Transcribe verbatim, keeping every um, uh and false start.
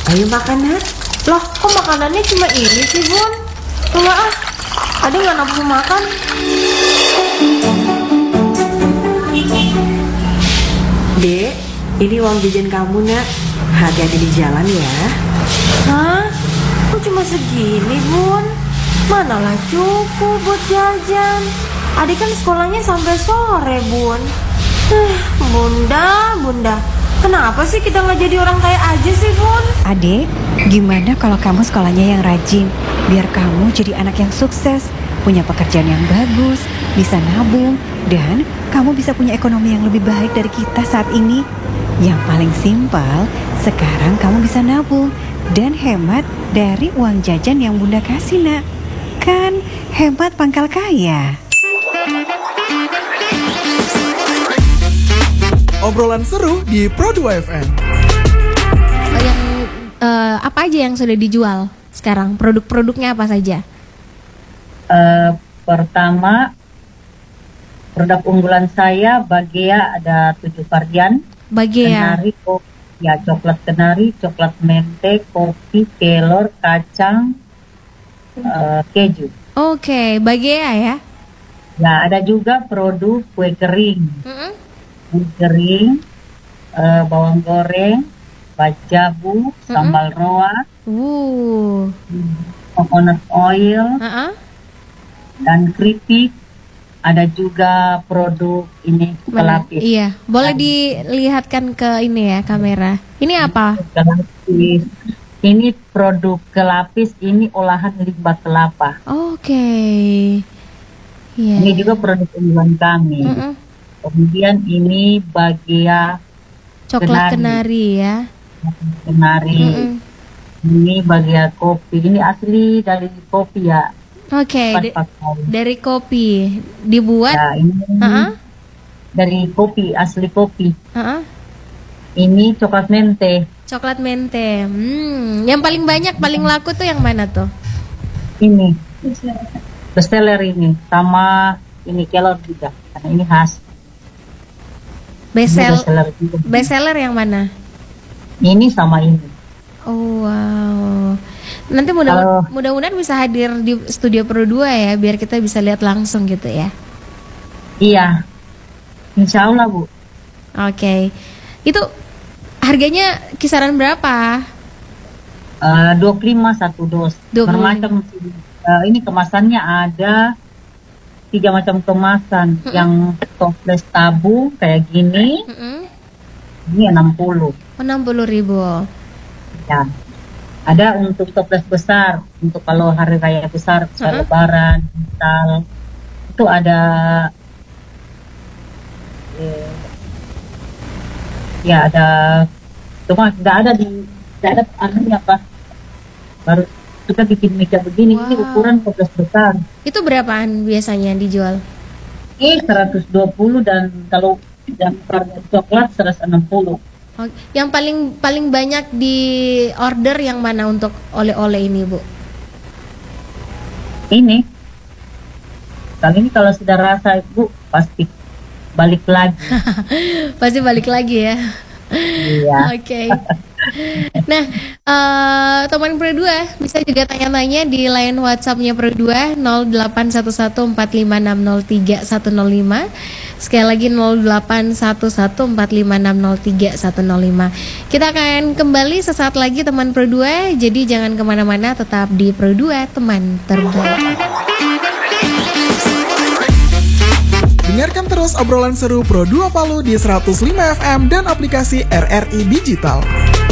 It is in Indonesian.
Ayo makan nak. Loh, kok makanannya cuma ini sih, Bun? Enggak ah, Ade nggak nafsu makan. Dek, ini uang jajan kamu nak. Hati-hati di jalan ya. Hah? Kok cuma segini, Bun? Manalah cukup buat jajan. Adik kan sekolahnya sampai sore, Bun. Eh, Bunda, Bunda, kenapa sih kita nggak jadi orang kaya aja sih, Bun? Adek, gimana kalau kamu sekolahnya yang rajin? Biar kamu jadi anak yang sukses, punya pekerjaan yang bagus, bisa nabung, dan kamu bisa punya ekonomi yang lebih baik dari kita saat ini. Yang paling simpel, sekarang kamu bisa nabung dan hemat dari uang jajan yang Bunda kasih, nak. Kan hemat pangkal kaya. Obrolan seru di Pro dua F M. Yang uh, apa aja yang sudah dijual sekarang? Produk-produknya apa saja? Uh, pertama, produk unggulan saya Bagea ada tujuh varian. Bagea. Kenari, kopi, ya coklat kenari, coklat mente, kopi, kelor, kacang, uh, keju. Oke, okay, Bagea ya. Ya, ada juga produk kue kering. Mm-hmm. Kue kering, uh, bawang goreng, bajabu, mm-hmm. sambal roa, uh. coconut oil, uh-uh. dan keripik. Ada juga produk ini kelapis. Iya, boleh dilihatkan ke ini ya kamera. Ini apa? Kelapis. Ini produk kelapis, ini olahan limbah kelapa. Oke. Okay. Yeah. Ini juga produk unggulan kami. Mm-mm. Kemudian ini Bagea coklat kenari, kenari ya. Kenari. Mm-mm. Ini Bagea kopi. Ini asli dari kopi ya. Oke, okay, de- dari kopi dibuat. Ya, ini uh-uh. dari kopi, asli kopi. Uh-uh. Ini coklat mente. Coklat mente. Hmm, yang paling banyak, paling laku tuh yang mana tuh? Ini. Bestseller ini, sama ini kelor juga. Karena ini khas. Bestseller. Bestseller, bestseller yang mana? Ini sama ini. Oh wow. Nanti mudah, uh, mudah-mudahan bisa hadir di studio Pro dua ya, biar kita bisa lihat langsung gitu ya. Iya, insya Allah Bu. Oke, okay. Itu harganya kisaran berapa? Uh, dua puluh lima satu dos. Bermacam. Uh, ini kemasannya ada tiga macam kemasan. Mm-hmm. Yang toples tabung kayak gini, mm-hmm. ini enam puluh. enam puluh ribu. Ya. Ada untuk toples besar, untuk kalau hari raya besar, besar uh-huh. Lebaran, Natal, itu ada, eh, ya ada, cuma nggak ada di, nggak ada anunya apa, baru kita bikin meja begini, wow. Ini ukuran toples besar. Itu berapaan biasanya dijual? Ini seratus dua puluh dan kalau yang coklat seratus enam puluh. Oh, yang paling paling banyak di order yang mana untuk oleh-oleh ini, Bu? Ini. Kali ini kalau sudah rasa, Bu, pasti balik lagi. Pasti balik lagi ya. Iya. Oke. Okay. Nah, uh, teman Pro dua bisa juga tanya-tanya di line WhatsApp-nya Pro dua nol delapan satu satu empat lima enam nol tiga satu nol lima. Sekali lagi nol delapan satu satu empat lima enam nol tiga satu nol lima. Kita akan kembali sesaat lagi teman Pro dua. Jadi jangan kemana-mana, tetap di Pro dua, teman terbaik. Dengarkan terus obrolan seru Pro dua Palu di seratus lima F M dan aplikasi R R I Digital.